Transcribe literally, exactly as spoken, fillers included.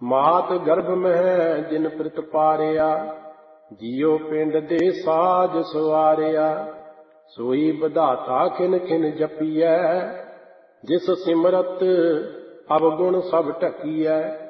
ਮਾਤ ਗਰਭ ਮਹਿ ਜਿਨ ਪ੍ਰਿਤ ਪਾਰਿਆ, ਜੀਉ ਪਿੰਡ ਦੇ ਸਾਜ ਸਵਾਰਿਆ। ਸੋਈ ਵਿਧਾਤਾ ਖਿਨ ਖਿਨ ਜਪੀਐ, ਜਿਸ ਸਿਮਰਤ ਅਵਗੁਣ ਸਭ ਢਕੀਐ।